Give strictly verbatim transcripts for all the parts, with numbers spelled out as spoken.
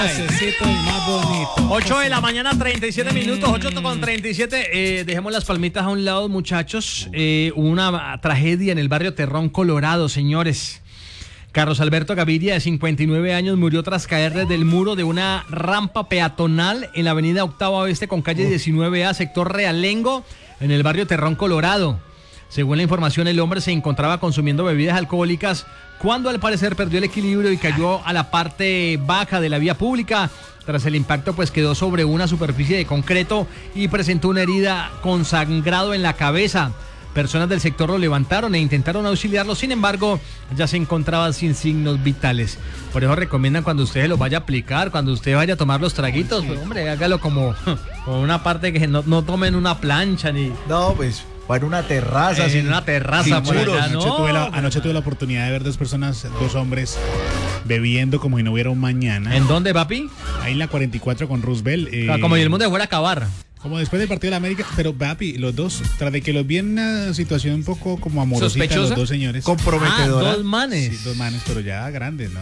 Necesito el más bonito. ocho de la mañana, treinta y siete minutos, ocho con treinta y siete. Eh, dejemos las palmitas a un lado, muchachos. Eh, una tragedia en el barrio Terrón, Colorado, señores. Carlos Alberto Gaviria, de cincuenta y nueve años, murió tras caer desde el muro de una rampa peatonal en la avenida Octava Oeste con calle diecinueve A, sector Realengo, en el barrio Terrón, Colorado. Según la información, el hombre se encontraba consumiendo bebidas alcohólicas cuando al parecer perdió el equilibrio y cayó a la parte baja de la vía pública. Tras el impacto, pues quedó sobre una superficie de concreto y presentó una herida con sangrado en la cabeza. Personas del sector lo levantaron e intentaron auxiliarlo, sin embargo, ya se encontraba sin signos vitales. Por eso recomiendan cuando usted lo vaya a aplicar, cuando usted vaya a tomar los traguitos, pues, hombre, hágalo como, como una parte que no, no tomen una plancha ni... No, pues... en una terraza, en una terraza por allá, anoche, ¿no? tuve la, anoche tuve la oportunidad de ver dos personas, dos hombres bebiendo como si no hubiera un mañana. ¿En dónde, papi? Ahí en la cuarenta y cuatro con Roosevelt. Eh, como si el mundo fuera a acabar. Como después del partido de la América, pero papi, los dos, tras de que los vi en una situación un poco como amorosita, ¿sospechosa? Los dos señores. Comprometedora. Ah, dos manes. Sí, dos manes, pero ya grandes, ¿no?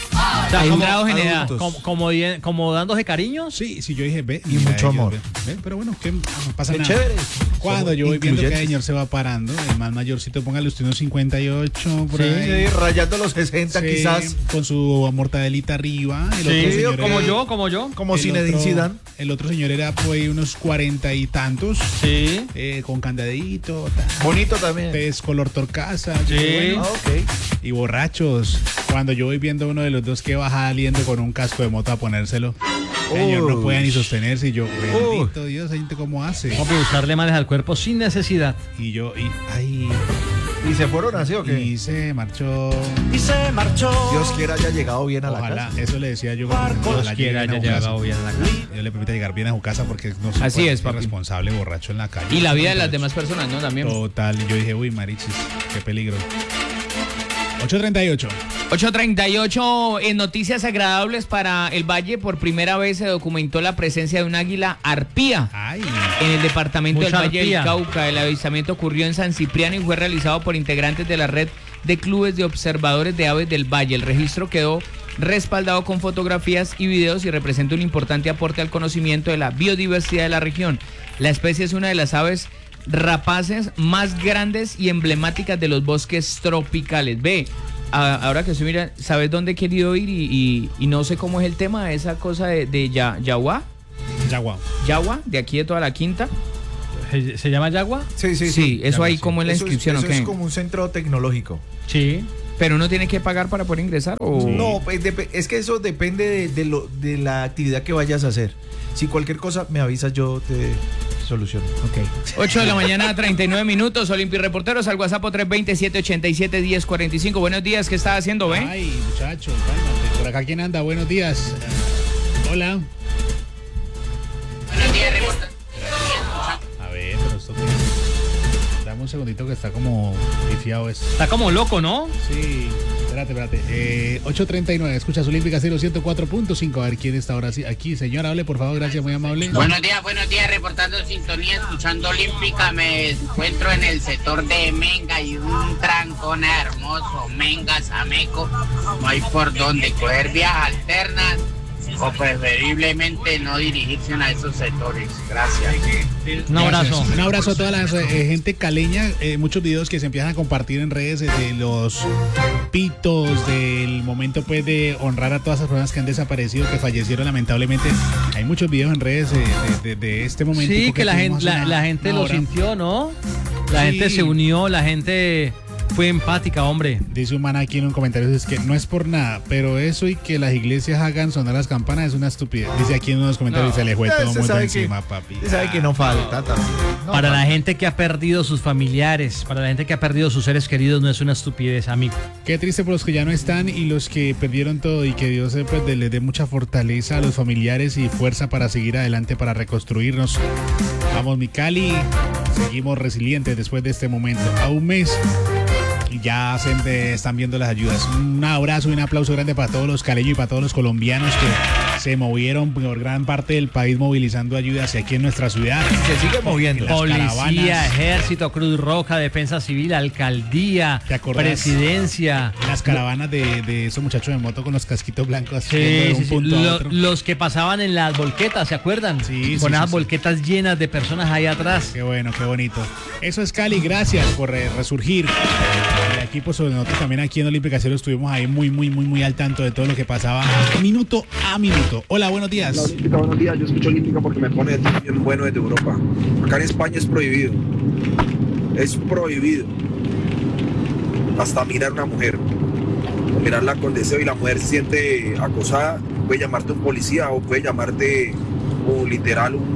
O sea, Hay como, grados en edad. adultos. como, como, di- como dándose cariños. Sí, sí, yo dije, ve. Y mucho amor. Ve, ve, pero bueno, ¿qué? No pasa Qué nada. chévere. Cuando Somos yo voy viendo que el incluyentes. señor se va parando, el más mayorcito, póngale usted unos cincuenta y ocho, por Sí, ahí. Sí, rayando los sesenta Sí, quizás. con su mortadelita arriba. El Sí, otro señor como era- yo, como yo. Como el Zinedine otro- Zidane. El otro señor era pues unos cuarenta y tantos, Sí. eh, con candadito, ta, Bonito también. tez color torcaza. Sí. yo dije, Ah, bueno, ok. y borrachos. Cuando yo voy viendo uno de los dos que va saliendo con un casco de moto a ponérselo, el señor no Uy. puede ni sostenerse. Y yo, bendito Dios, gente, ¿cómo hace? Vamos a usarle males al cuerpo sin necesidad. Y yo, y, ay, ¿Y se fueron así o qué? y se marchó. Y se marchó. Dios quiera haya llegado bien a la Ojalá, casa. eso le decía yo. Dios quiera haya llegado bien a la casa. Yo le permita llegar bien a su casa porque no se Así puede es, ser papi. responsable borracho en la calle. Y la vida de las demás personas, ¿no? También. Total, y yo dije, uy, marichis, qué peligro. ocho treinta y ocho. ocho treinta y ocho, en noticias agradables para el Valle, por primera vez se documentó la presencia de un águila arpía Ay, en el departamento Mucha del Valle arpía. del Cauca. El avistamiento ocurrió en San Cipriano y fue realizado por integrantes de la red de clubes de observadores de aves del Valle. El registro quedó respaldado con fotografías y videos y representa un importante aporte al conocimiento de la biodiversidad de la región. La especie es una de las aves rapaces más grandes y emblemáticas de los bosques tropicales. Ve, a- ahora que estoy mira, ¿sabes dónde he querido ir? Y, y- y no sé cómo es el tema, esa cosa de, de ya, Yaguá, Yagua. Yagua, de aquí de toda la quinta. ¿Se, se llama Yagua? Sí, sí, Sí, sí. eso ahí sí. como en la Eso es- inscripción, ¿o eso qué? es como un centro tecnológico. Sí. Pero uno tiene que pagar para poder ingresar o No, pues, dep- es que eso depende de, de lo, de la actividad que vayas a hacer. Si cualquier cosa me avisas, yo te soluciono. Ok. ocho de la mañana, treinta y nueve minutos. Olimpi Reporteros al WhatsApp tres dos cero, siete ocho siete, uno cero cuatro cinco. Buenos días, ¿qué está haciendo, ve? Ay, muchachos, cálmate. Por acá, ¿quién anda? Buenos días. Hola. Buenos días, reportero. A ver, pero esto qué. Dame un segundito que está como pifiado esto. Está como loco, ¿no? Sí, espérate, espérate. Eh, ocho treinta y nueve, escuchas Olímpica cero ciento cuatro punto cinco. A ver quién está ahora sí. Aquí, señora, hable, por favor, gracias, muy amable. Buenos días, buenos días, reportando sintonía, escuchando Olímpica. Me encuentro en el sector de Menga y un trancón hermoso, Menga, Sameco. No hay por dónde coger vías alternas o preferiblemente no dirigirse a esos sectores. Gracias. Un abrazo. Gracias. Un abrazo a toda la eh, gente caleña. Eh, muchos videos que se empiezan a compartir en redes eh, de los pitos, del momento pues de honrar a todas las personas que han desaparecido, que fallecieron lamentablemente. Hay muchos videos en redes eh, de, de- de este momento. Sí, porque que la tuvimos gente, la, una- la gente una lo hora. sintió, ¿no? La Sí. gente se unió, la gente fue empática, hombre. Dice un man aquí en un comentario, es que no es por nada, pero eso y que las iglesias hagan sonar las campanas es una estupidez. Dice aquí en uno de los comentarios, No. se le fue Ya, todo se mundo sabe encima, que- papi. Usted sabe que no falta también. No Para la falta. gente que ha perdido sus familiares, para la gente que ha perdido sus seres queridos, no es una estupidez, amigo. Qué triste por los que ya no están y los que perdieron todo, y que Dios eh, pues, de- les dé mucha fortaleza a los familiares y fuerza para seguir adelante, para reconstruirnos. Vamos, mi Cali, seguimos resilientes después de este momento. A un mes y ya se eh, están viendo las ayudas. Un abrazo y un aplauso grande para todos los caleños y para todos los colombianos que se movieron por gran parte del país movilizando ayuda hacia aquí en nuestra ciudad. Se sigue moviendo. Las Policía, caravanas. Ejército, Cruz Roja, Defensa Civil, Alcaldía, ¿Te acordás? Presidencia. Las caravanas de, de esos muchachos de moto con los casquitos blancos Sí, yendo de un sí, sí. punto a Lo- otro. los que pasaban en las volquetas, ¿se acuerdan? Sí, Con sí, esas sí, sí. volquetas llenas de personas ahí atrás. Qué bueno, qué bonito. Eso es Cali, gracias por eh, resurgir. El equipo sobre nosotros también aquí en Olímpica Cero estuvimos ahí muy, muy, muy, muy al tanto de todo lo que pasaba minuto a minuto. Hola, buenos La días. Olímpica, buenos días. Yo escucho Olímpica porque me pone bien bueno desde Europa. Acá en España es prohibido. Es prohibido. Hasta mirar a una mujer. O mirarla con deseo y la mujer se siente acosada. Puede llamarte un policía o puede llamarte o literal un,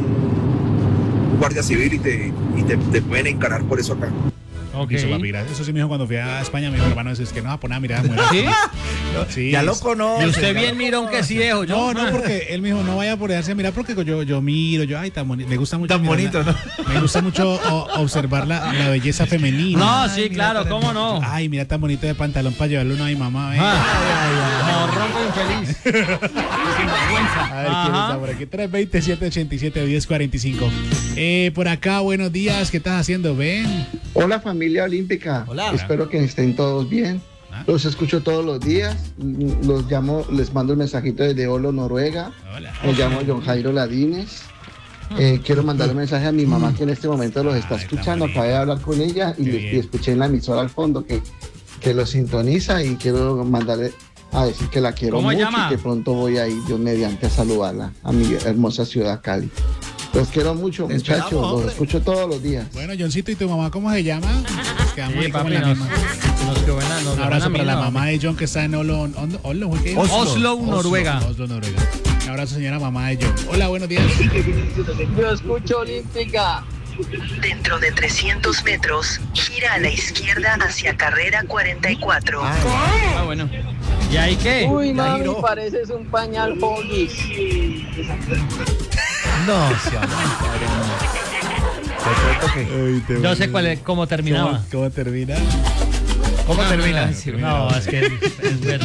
un- un guardia civil y te, y te, te pueden encarar por eso acá. Ok. Listo, papi, gracias. Eso sí me dijo cuando fui a España, mi hermano, es que no va a poner a mirar a mujeres. ¿Sí? Sí, Ya lo es- conoce. Y usted ya bien lo mirón que sí, dejo. No, no, porque él me dijo, no vaya a ponerse a mirar porque yo, yo miro, yo, ay, tan bonito, me gusta mucho. Tan mirar bonito, la- Me gusta mucho o- observar la, la belleza femenina. No, sí, Ay, mira, claro, tan ¿cómo no? Ay, mira tan bonito de pantalón para llevarlo uno a mi mamá, ve. Ah, morronco infeliz. Sin vergüenza. A ver quién Ajá. está por aquí. tres veinte, siete ochenta y siete, diez cuarenta y cinco. Eh, por acá, buenos días. ¿Qué estás haciendo? Ven. Hola familia olímpica, Hola. espero que estén todos bien. Ah. Los escucho todos los días, los llamo, les mando un mensajito desde Olo, Noruega. Hola. Me llamo John Jairo Ladines. Eh, quiero mandarle un mensaje a mi mamá que en este momento los está Ay, tan escuchando. bonito. Acabé de hablar con ella y, Qué bien. y escuché en la emisora al fondo que, que lo sintoniza y quiero mandarle a decir que la quiero ¿Cómo mucho llama? y que pronto voy a ir yo mediante a saludarla a mi hermosa ciudad Cali. Los quiero mucho, Te muchachos, esperamos, los hombre. escucho todos los días. Bueno, Johncito, ¿y tu mamá cómo se llama? Nos quedamos Sí, ahí como papi, en la nos, misma. nos quedó buena- nos Un dejó abrazo en para la misma. mamá de John que está en Oslo, Oslo, Oslo, ¿fue qué? Oslo. Oslo, Noruega. Oslo, Noruega. Un abrazo, señora mamá de John. Hola, buenos días. Yo escucho Olímpica. Dentro de trescientos metros, gira a la izquierda hacia carrera cuarenta y cuatro. Ah, bueno. ¿Y ahí qué? Uy, mami, Jairo. pareces un pañal Hoggies. No, sí, hombre. Te cuento que. Yo sé cuál es, cómo terminaba. ¿Cómo, cómo termina? ¿Cómo No, termina? no, no, sí, No, es que es, es verde.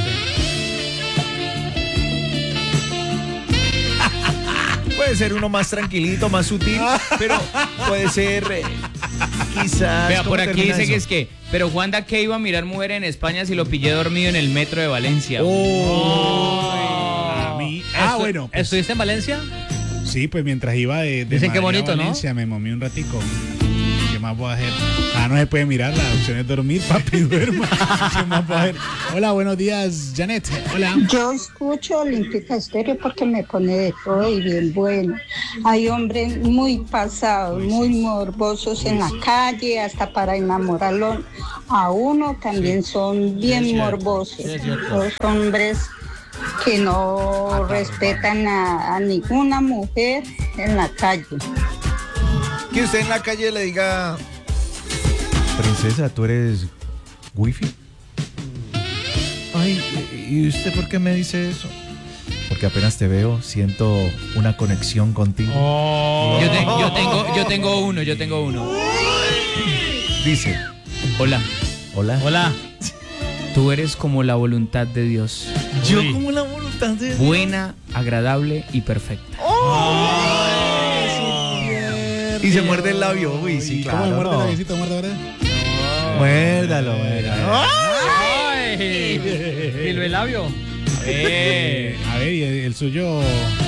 Puede ser uno más tranquilito, más sutil, pero puede ser eh, quizás. Vea, ¿cómo por aquí termina dice eso? que es que, pero Juanda, ¿qué iba a mirar mujer en España si lo pillé dormido en el metro de Valencia? Oh. A mí. Ah, Estu- bueno. pues, ¿Estuviste en Valencia? sí, pues mientras iba de, de Dicen que Madrid a bonito, ¿no? Valencia, me momí un ratico. ¿Qué más voy a hacer? Ah, no se puede mirar, la opción es dormir, papi, duerma. ¿Qué más puedo hacer? Hola, buenos días, Janet. Hola. Yo escucho Olímpica Estéreo porque me pone de todo y bien bueno. Hay hombres muy pasados, muy morbosos en la calle, hasta para enamorarlo a uno también son bien morbosos. Los hombres que no respetan a, a ninguna mujer en la calle. Que usted en la calle le diga, princesa, ¿tú eres wifi? Ay, ¿y usted por qué me dice eso? Porque apenas te veo, siento una conexión contigo. Oh. Yo, te- yo tengo, yo tengo uno, yo tengo uno. Dice, Hola, hola. Hola. tú eres como la voluntad de Dios. Yo Uy. como la voluntad de Dios. Buena, agradable y perfecta. Y se muerde el labio. Uy, sí, ¿Y claro. ¿Cómo me muerde no. el labiecito? ¿Muerde, verdad? Muérdalo, muérdalo. ¡Ay! ¿Y el labio? Eh, a ver, ¿y el, el suyo?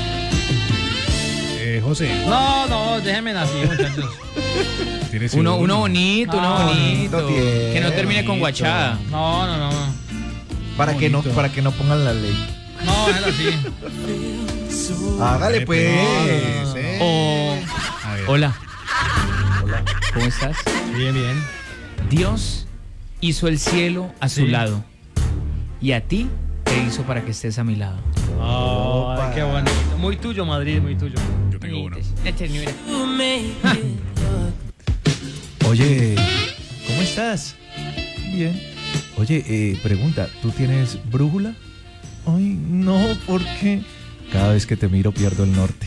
Eh, José. No, no, déjenme así, muchachos. ¿tienes Uno, uno? uno bonito, uno Ah, bonito. bonito tiene, Que no termine con bonito. guachada. No, no, no. Para que no, Bonito. para que no pongan la ley. No, es así. Hágale pues. eh. O, A ver. hola. ¿Cómo estás? Bien, bien. Dios hizo el cielo a su Sí. lado. Y a ti te hizo para que estés a mi lado. Ay, qué bonito. Muy tuyo, Madrid, muy tuyo. Yo tengo uno. Una ternura. Oye, ¿cómo estás? Bien. Oye, eh, pregunta, ¿tú tienes brújula? Ay, no, ¿por qué? Cada vez que te miro pierdo el norte.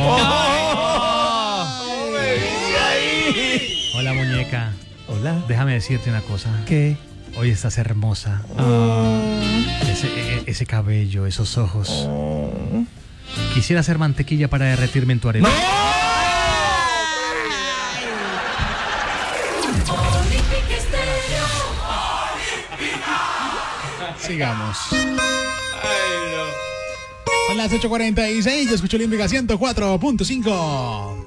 Hola, muñeca. Hola. Déjame decirte una cosa. ¿Qué? Hoy estás hermosa. Ese, e- ese cabello, esos ojos. Quisiera hacer mantequilla para derretirme en tu arena. Sigamos. Son las ocho cuarenta y seis, yo escucho Olímpica ciento cuatro punto cinco.